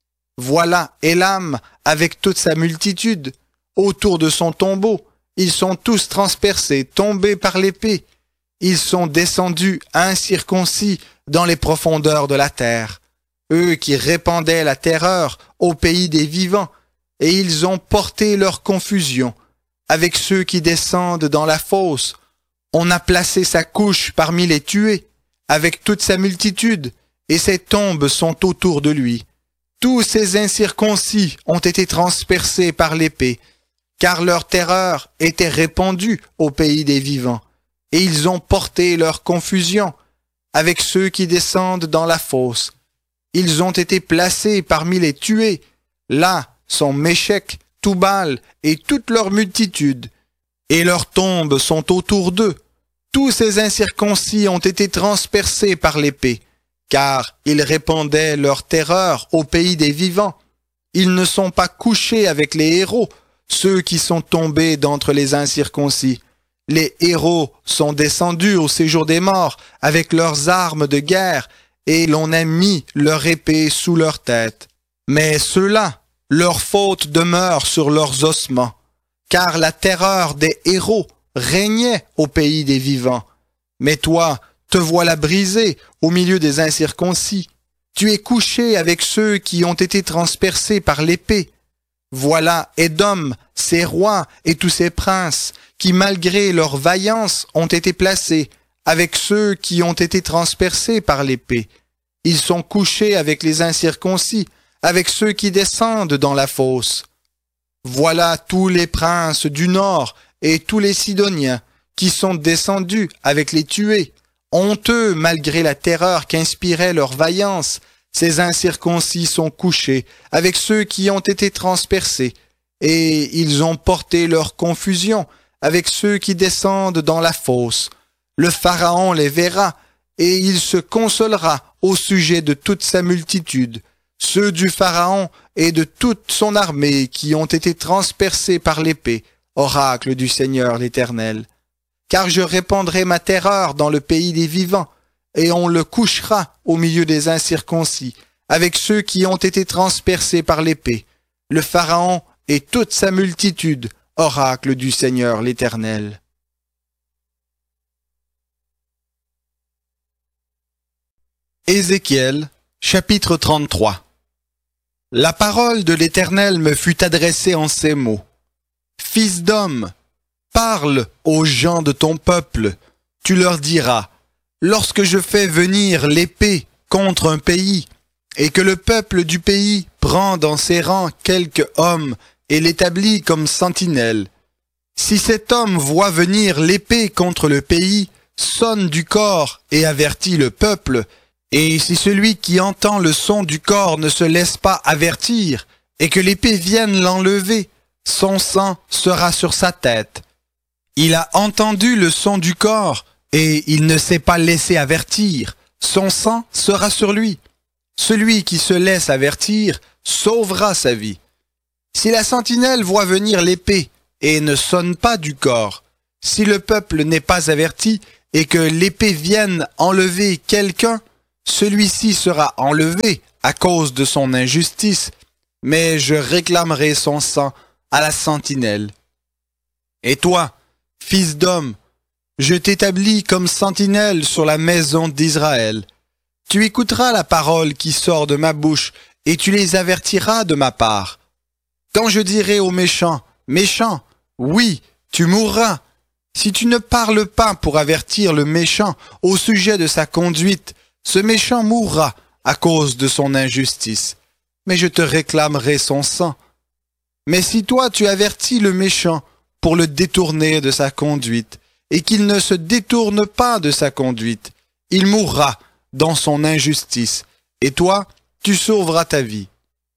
A: Voilà Élam avec toute sa multitude, autour de son tombeau. Ils sont tous transpercés, tombés par l'épée. Ils sont descendus incirconcis dans les profondeurs de la terre, eux qui répandaient la terreur au pays des vivants, et ils ont porté leur confusion avec ceux qui descendent dans la fosse. On a placé sa couche parmi les tués, avec toute sa multitude, et ses tombes sont autour de lui. Tous ces incirconcis ont été transpercés par l'épée, car leur terreur était répandue au pays des vivants, et ils ont porté leur confusion avec ceux qui descendent dans la fosse. Ils ont été placés parmi les tués. Là sont Méchec, Toubal et toute leur multitude, et leurs tombes sont autour d'eux. Tous ces incirconcis ont été transpercés par l'épée, car ils répandaient leur terreur au pays des vivants. Ils ne sont pas couchés avec les héros, ceux qui sont tombés d'entre les incirconcis. Les héros sont descendus au séjour des morts avec leurs armes de guerre, et l'on a mis leur épée sous leur tête. Mais ceux-là, leur faute demeure sur leurs ossements, car la terreur des héros régnait au pays des vivants. Mais toi, te voilà brisé au milieu des incirconcis. Tu es couché avec ceux qui ont été transpercés par l'épée. Voilà Édom, ses rois et tous ses princes, qui malgré leur vaillance ont été placés avec ceux qui ont été transpercés par l'épée. Ils sont couchés avec les incirconcis, avec ceux qui descendent dans la fosse. Voilà tous les princes du nord et tous les Sidoniens qui sont descendus avec les tués. Honteux malgré la terreur qu'inspirait leur vaillance, ces incirconcis sont couchés avec ceux qui ont été transpercés, et ils ont porté leur confusion avec ceux qui descendent dans la fosse. Le Pharaon les verra, et il se consolera au sujet de toute sa multitude, ceux du Pharaon et de toute son armée qui ont été transpercés par l'épée, oracle du Seigneur l'Éternel. Car je répandrai ma terreur dans le pays des vivants, et on le couchera au milieu des incirconcis, avec ceux qui ont été transpercés par l'épée, le Pharaon et toute sa multitude, oracle du Seigneur l'Éternel. Ézéchiel, chapitre 33. La parole de l'Éternel me fut adressée en ces mots. Fils d'homme, parle aux gens de ton peuple. Tu leur diras, lorsque je fais venir l'épée contre un pays, et que le peuple du pays prend dans ses rangs quelque homme et l'établit comme sentinelle. Si cet homme voit venir l'épée contre le pays, sonne du corps et avertit le peuple, et si celui qui entend le son du corps ne se laisse pas avertir, et que l'épée vienne l'enlever, son sang sera sur sa tête. Il a entendu le son du corps, et il ne s'est pas laissé avertir, son sang sera sur lui. Celui qui se laisse avertir sauvera sa vie. Si la sentinelle voit venir l'épée, et ne sonne pas du corps, Si le peuple n'est pas averti et que l'épée vienne enlever quelqu'un, celui-ci sera enlevé à cause de son injustice, mais je réclamerai son sang à la sentinelle. Et toi, fils d'homme, je t'établis comme sentinelle sur la maison d'Israël. Tu écouteras la parole qui sort de ma bouche et tu les avertiras de ma part. Quand je dirai aux méchants, méchant, oui, tu mourras. Si tu ne parles pas pour avertir le méchant au sujet de sa conduite, ce méchant mourra à cause de son injustice. Mais je te réclamerai son sang. Mais si toi tu avertis le méchant pour le détourner de sa conduite, et qu'il ne se détourne pas de sa conduite, il mourra dans son injustice, et toi, tu sauveras ta vie.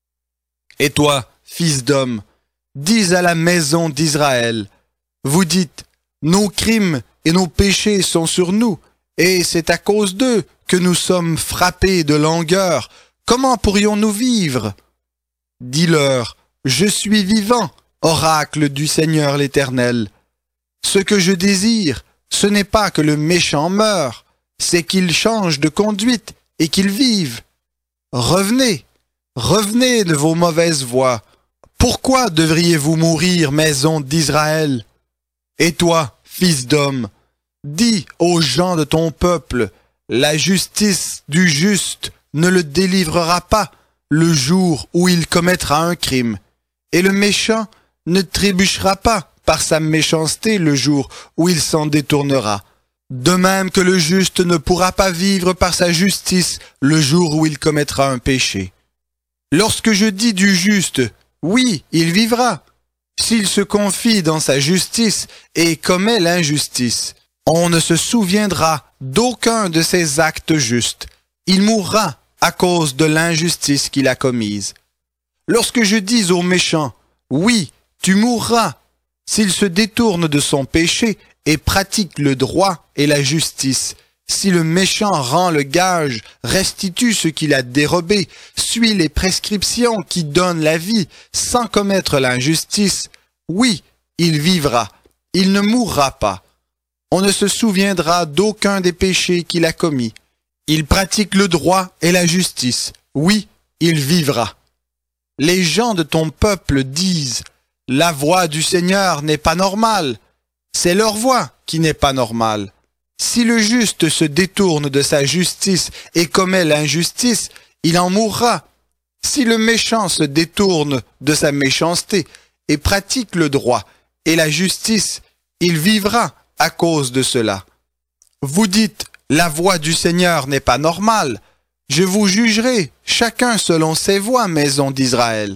A: Et toi, fils d'homme, dis à la maison d'Israël, vous dites, nos crimes et nos péchés sont sur nous, et c'est à cause d'eux que nous sommes frappés de langueur. Comment pourrions-nous vivre? Dis-leur, je suis vivant, oracle du Seigneur l'Éternel. Ce que je désire, ce n'est pas que le méchant meure, c'est qu'il change de conduite et qu'il vive. Revenez, revenez de vos mauvaises voies. Pourquoi devriez-vous mourir, maison d'Israël? Et toi, fils d'homme, dis aux gens de ton peuple, la justice du juste ne le délivrera pas le jour où il commettra un crime, et le méchant ne trébuchera pas par sa méchanceté le jour où il s'en détournera. De même que le juste ne pourra pas vivre par sa justice le jour où il commettra un péché. Lorsque je dis du juste, oui, il vivra, s'il se confie dans sa justice et commet l'injustice. On ne se souviendra d'aucun de ses actes justes. Il mourra à cause de l'injustice qu'il a commise. Lorsque je dis au méchant, oui, tu mourras, s'il se détourne de son péché et pratique le droit et la justice, si le méchant rend le gage, restitue ce qu'il a dérobé, suit les prescriptions qui donnent la vie sans commettre l'injustice, oui, il vivra, il ne mourra pas. On ne se souviendra d'aucun des péchés qu'il a commis. Il pratique le droit et la justice, oui, il vivra. Les gens de ton peuple disent, la voix du Seigneur n'est pas normale. C'est leur voix qui n'est pas normale. Si le juste se détourne de sa justice et commet l'injustice, il en mourra. Si le méchant se détourne de sa méchanceté et pratique le droit et la justice, il vivra à cause de cela. Vous dites, la voix du Seigneur n'est pas normale. Je vous jugerai, chacun selon ses voies, maison d'Israël.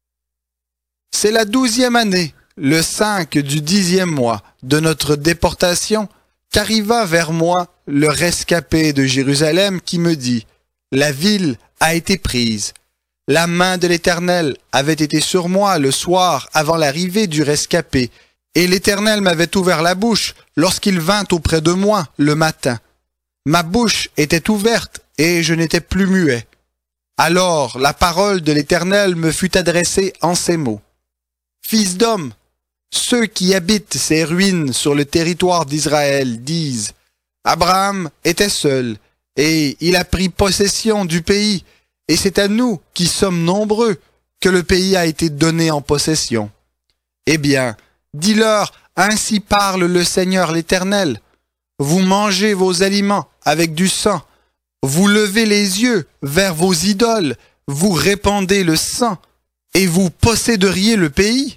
A: C'est la 12e année, le 5 du 10e mois de notre déportation, qu'arriva vers moi le rescapé de Jérusalem qui me dit, la ville a été prise. La main de l'Éternel avait été sur moi le soir avant l'arrivée du rescapé, et l'Éternel m'avait ouvert la bouche lorsqu'il vint auprès de moi le matin. Ma bouche était ouverte et je n'étais plus muet. Alors la parole de l'Éternel me fut adressée en ces mots. Fils d'homme, ceux qui habitent ces ruines sur le territoire d'Israël disent, Abraham était seul, et il a pris possession du pays, et c'est à nous, qui sommes nombreux, que le pays a été donné en possession. Eh bien, dis-leur, ainsi parle le Seigneur l'Éternel. Vous mangez vos aliments avec du sang, vous levez les yeux vers vos idoles, vous répandez le sang, et vous posséderiez le pays?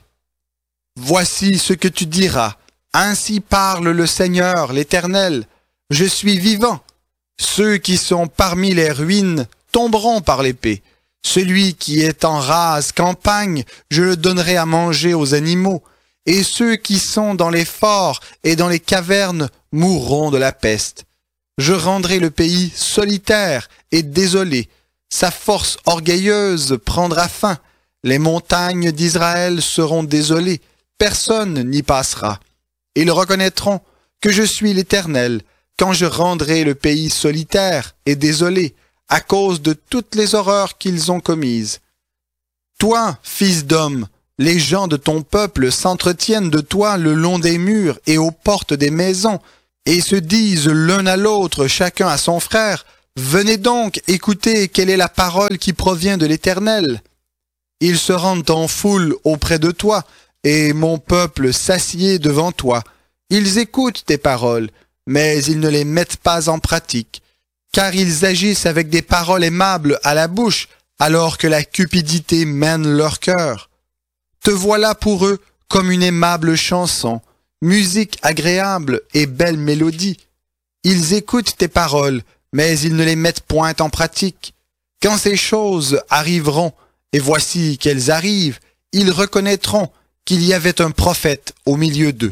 A: Voici ce que tu diras. Ainsi parle le Seigneur, l'Éternel. Je suis vivant. Ceux qui sont parmi les ruines tomberont par l'épée. Celui qui est en rase campagne, je le donnerai à manger aux animaux. Et ceux qui sont dans les forts et dans les cavernes mourront de la peste. Je rendrai le pays solitaire et désolé. Sa force orgueilleuse prendra fin. Les montagnes d'Israël seront désolées. Personne n'y passera. Ils reconnaîtront que je suis l'Éternel quand je rendrai le pays solitaire et désolé à cause de toutes les horreurs qu'ils ont commises. Toi, fils d'homme, Les gens de ton peuple s'entretiennent de toi le long des murs et aux portes des maisons, et se disent l'un à l'autre, chacun à son frère, « Venez donc, écoutez quelle est la parole qui provient de l'Éternel. » Ils se rendent en foule auprès de toi, et mon peuple s'assied devant toi. Ils écoutent tes paroles, mais ils ne les mettent pas en pratique, car ils agissent avec des paroles aimables à la bouche, alors que la cupidité mène leur cœur. Te voilà pour eux comme une aimable chanson, musique agréable et belle mélodie. Ils écoutent tes paroles, mais ils ne les mettent point en pratique. Quand ces choses arriveront, et voici qu'elles arrivent, ils reconnaîtront qu'il y avait un prophète au milieu d'eux.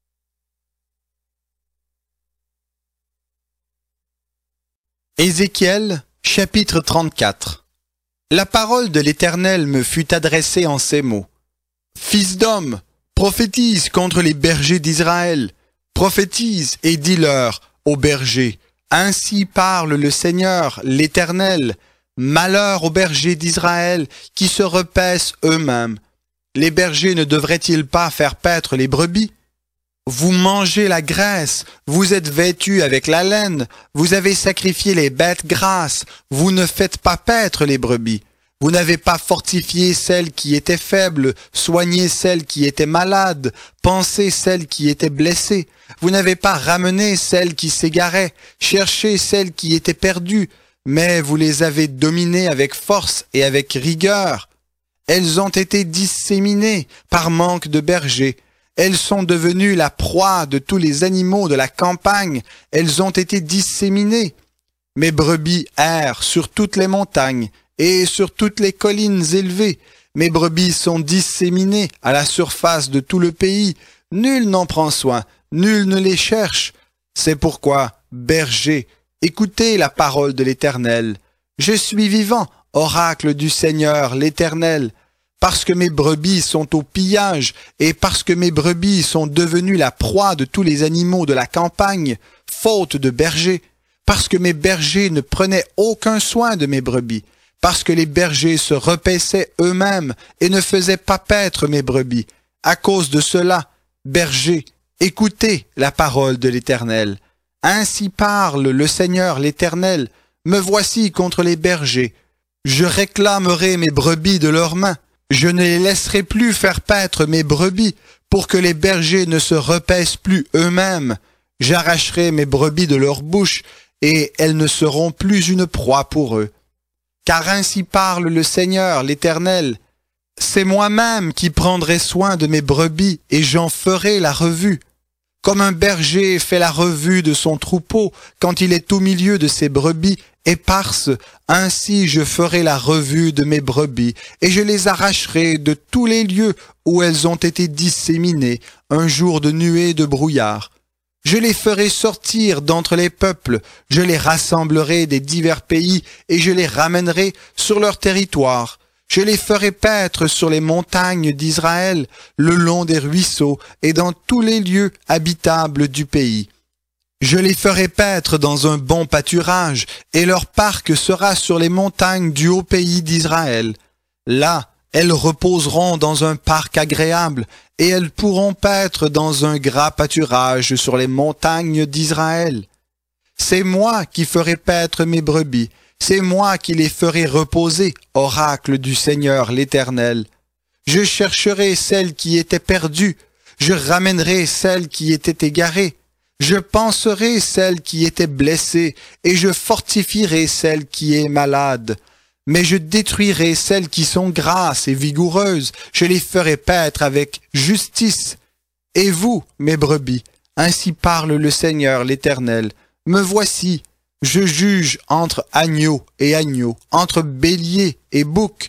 A: Ézéchiel, chapitre 34. La parole de l'Éternel me fut adressée en ces mots. Fils d'homme, prophétise contre les bergers d'Israël. Prophétise et dis-leur, aux bergers, ainsi parle le Seigneur, l'Éternel. Malheur aux bergers d'Israël qui se repaissent eux-mêmes. Les bergers ne devraient-ils pas faire paître les brebis? Vous mangez la graisse, vous êtes vêtus avec la laine, vous avez sacrifié les bêtes grasses, vous ne faites pas paître les brebis. Vous n'avez pas fortifié celles qui étaient faibles, soigné celles qui étaient malades, pansé celles qui étaient blessées. Vous n'avez pas ramené celles qui s'égaraient, cherché celles qui étaient perdues, mais vous les avez dominées avec force et avec rigueur. Elles ont été disséminées par manque de bergers. Elles sont devenues la proie de tous les animaux de la campagne. Elles ont été disséminées. Mes brebis errent sur toutes les montagnes et sur toutes les collines élevées. Mes brebis sont disséminées à la surface de tout le pays. Nul n'en prend soin, nul ne les cherche. C'est pourquoi, bergers, écoutez la parole de l'Éternel. Je suis vivant, oracle du Seigneur l'Éternel. Parce que mes brebis sont au pillage, et parce que mes brebis sont devenues la proie de tous les animaux de la campagne, faute de bergers, parce que mes bergers ne prenaient aucun soin de mes brebis, parce que les bergers se repaissaient eux-mêmes et ne faisaient pas paître mes brebis. À cause de cela, bergers, écoutez la parole de l'Éternel. Ainsi parle le Seigneur l'Éternel, me voici contre les bergers. Je réclamerai mes brebis de leurs mains. Je ne les laisserai plus faire paître mes brebis, pour que les bergers ne se repaissent plus eux-mêmes. J'arracherai mes brebis de leur bouche, et elles ne seront plus une proie pour eux. Car ainsi parle le Seigneur l'Éternel. C'est moi-même qui prendrai soin de mes brebis, et j'en ferai la revue. Comme un berger fait la revue de son troupeau quand il est au milieu de ses brebis éparses, ainsi je ferai la revue de mes brebis, et je les arracherai de tous les lieux où elles ont été disséminées, un jour de nuée de brouillard. Je les ferai sortir d'entre les peuples, je les rassemblerai des divers pays, et je les ramènerai sur leur territoire. Je les ferai paître sur les montagnes d'Israël, le long des ruisseaux et dans tous les lieux habitables du pays. Je les ferai paître dans un bon pâturage, et leur parc sera sur les montagnes du haut pays d'Israël. Là, elles reposeront dans un parc agréable, et elles pourront paître dans un gras pâturage sur les montagnes d'Israël. C'est moi qui ferai paître mes brebis. C'est moi qui les ferai reposer, oracle du Seigneur l'Éternel. Je chercherai celles qui étaient perdues, je ramènerai celles qui étaient égarées, je panserai celles qui étaient blessées, et je fortifierai celle qui est malade. Mais je détruirai celles qui sont grasses et vigoureuses, je les ferai paître avec justice. Et vous, mes brebis, ainsi parle le Seigneur l'Éternel, me voici. Je juge entre agneaux et agneaux, entre béliers et boucs.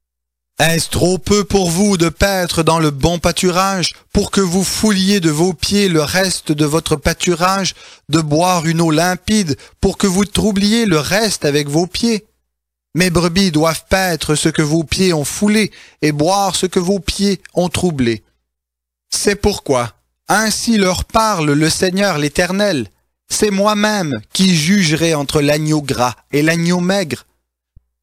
A: Est-ce trop peu pour vous de paître dans le bon pâturage, pour que vous fouliez de vos pieds le reste de votre pâturage, de boire une eau limpide, pour que vous troubliez le reste avec vos pieds? Mes brebis doivent paître ce que vos pieds ont foulé, et boire ce que vos pieds ont troublé. C'est pourquoi, ainsi leur parle le Seigneur l'Éternel. C'est moi-même qui jugerai entre l'agneau gras et l'agneau maigre.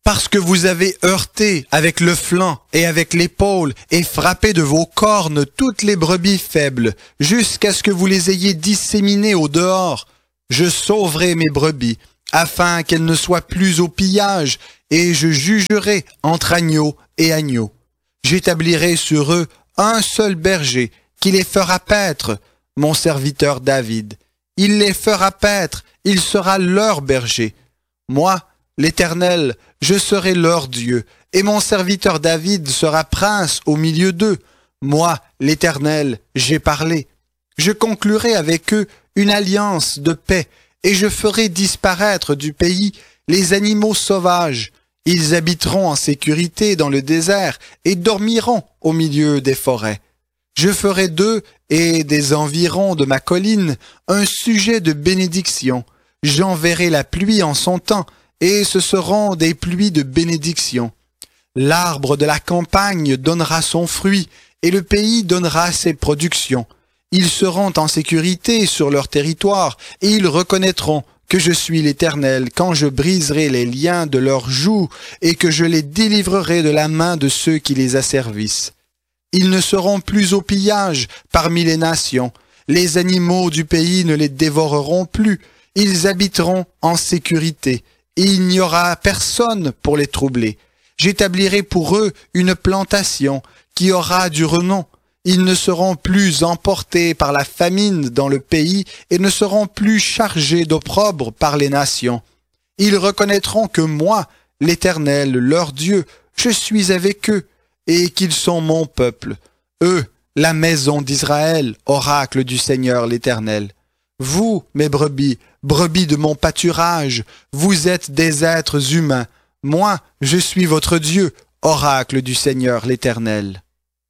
A: Parce que vous avez heurté avec le flanc et avec l'épaule et frappé de vos cornes toutes les brebis faibles, jusqu'à ce que vous les ayez disséminées au dehors, je sauverai mes brebis, afin qu'elles ne soient plus au pillage, et je jugerai entre agneaux et agneaux. J'établirai sur eux un seul berger, qui les fera paître, mon serviteur David. Il les fera paître, il sera leur berger. Moi, l'Éternel, je serai leur Dieu, et mon serviteur David sera prince au milieu d'eux. Moi, l'Éternel, j'ai parlé. Je conclurai avec eux une alliance de paix, et je ferai disparaître du pays les animaux sauvages. Ils habiteront en sécurité dans le désert et dormiront au milieu des forêts. Je ferai d'eux et des environs de ma colline un sujet de bénédiction. J'enverrai la pluie en son temps, et ce seront des pluies de bénédiction. L'arbre de la campagne donnera son fruit, et le pays donnera ses productions. Ils seront en sécurité sur leur territoire, et ils reconnaîtront que je suis l'Éternel quand je briserai les liens de leurs joues, et que je les délivrerai de la main de ceux qui les asservissent. Ils ne seront plus au pillage parmi les nations. Les animaux du pays ne les dévoreront plus. Ils habiteront en sécurité. Et il n'y aura personne pour les troubler. J'établirai pour eux une plantation qui aura du renom. Ils ne seront plus emportés par la famine dans le pays et ne seront plus chargés d'opprobre par les nations. Ils reconnaîtront que moi, l'Éternel, leur Dieu, je suis avec eux et qu'ils sont mon peuple. Eux, la maison d'Israël, oracle du Seigneur l'Éternel. Vous, mes brebis, brebis de mon pâturage, vous êtes des êtres humains. Moi, je suis votre Dieu, oracle du Seigneur l'Éternel.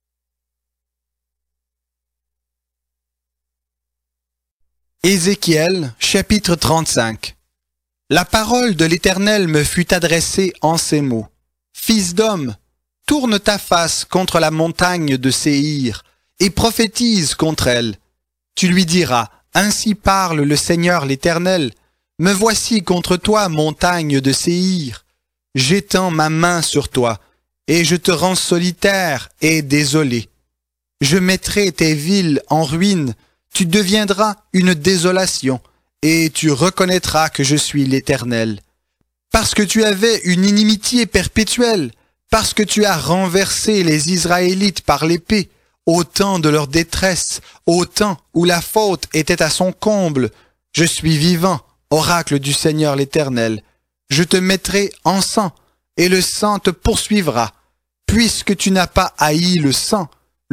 A: Ézéchiel, chapitre 35. La parole de l'Éternel me fut adressée en ces mots. Fils d'homme, tourne ta face contre la montagne de Séhir et prophétise contre elle. Tu lui diras, ainsi parle le Seigneur l'Éternel, me voici contre toi, montagne de Séhir. J'étends ma main sur toi, et je te rends solitaire et désolé. Je mettrai tes villes en ruine, tu deviendras une désolation, et tu reconnaîtras que je suis l'Éternel. Parce que tu avais une inimitié perpétuelle, parce que tu as renversé les Israélites par l'épée, au temps de leur détresse, au temps où la faute était à son comble. Je suis vivant, oracle du Seigneur l'Éternel. Je te mettrai en sang, et le sang te poursuivra. Puisque tu n'as pas haï le sang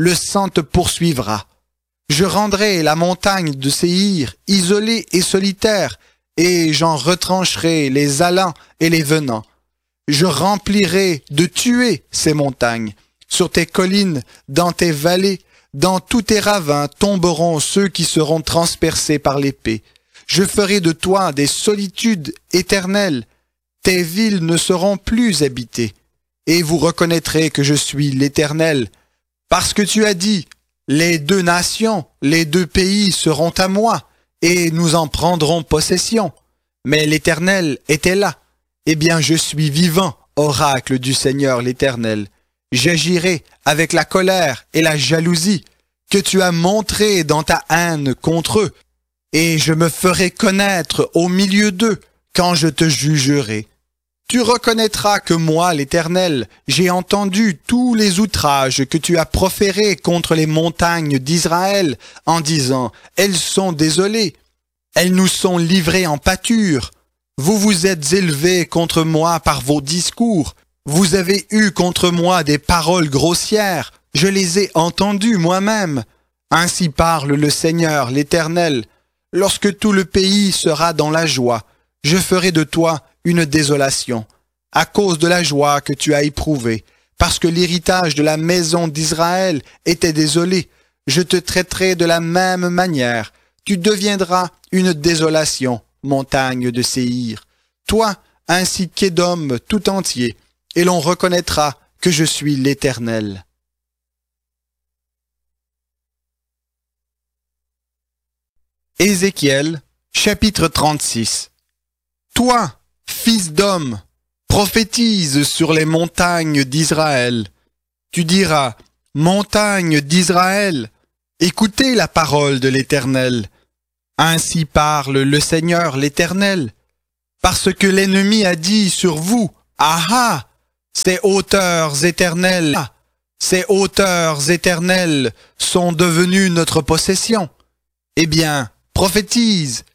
A: te poursuivra. Je rendrai la montagne de Séhir isolée et solitaire, et j'en retrancherai les allants et les venants. Je remplirai de tuer ces montagnes. Sur tes collines, dans tes vallées, dans tous tes ravins tomberont ceux qui seront transpercés par l'épée. Je ferai de toi des solitudes éternelles. Tes villes ne seront plus habitées. Et vous reconnaîtrez que je suis l'Éternel. Parce que tu as dit, les deux nations, les deux pays seront à moi, et nous en prendrons possession. Mais l'Éternel était là. Eh bien, je suis vivant, oracle du Seigneur l'Éternel. J'agirai avec la colère et la jalousie que tu as montrées dans ta haine contre eux, et je me ferai connaître au milieu d'eux quand je te jugerai. Tu reconnaîtras que moi, l'Éternel, j'ai entendu tous les outrages que tu as proférés contre les montagnes d'Israël, en disant, elles sont désolées, elles nous sont livrées en pâture. Vous vous êtes élevés contre moi par vos discours. Vous avez eu contre moi des paroles grossières. Je les ai entendues moi-même. Ainsi parle le Seigneur, l'Éternel. Lorsque tout le pays sera dans la joie, je ferai de toi une désolation, à cause de la joie que tu as éprouvée, parce que l'héritage de la maison d'Israël était désolé. Je te traiterai de la même manière. Tu deviendras une désolation, montagne de Séhir. Toi, ainsi qu'Édom tout entier, et l'on reconnaîtra que je suis l'Éternel. Ézéchiel, chapitre 36. Toi, fils d'homme, prophétise sur les montagnes d'Israël. Tu diras, montagnes d'Israël, écoutez la parole de l'Éternel. Ainsi parle le Seigneur l'Éternel. Parce que l'ennemi a dit sur vous, ah ah, ces hauteurs éternelles, ces hauteurs éternelles sont devenues notre possession. Eh bien, prophétise